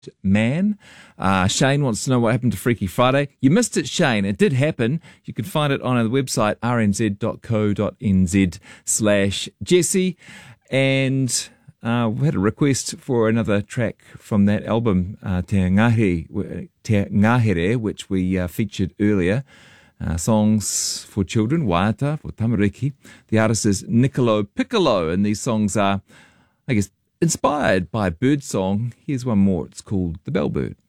Man. Shane wants to know what happened to Freaky Friday. You missed it, Shane. It did happen. You can find it on our website, rnz.co.nz/Jesse. And we had a request for another track from that album, Te Ngahere, which we featured earlier. Songs for children, Waiata, for Tamariki. The artist is Niccolo Piccolo, and these songs are, I guess, inspired by birdsong. Here's one more. It's called The Bellbird.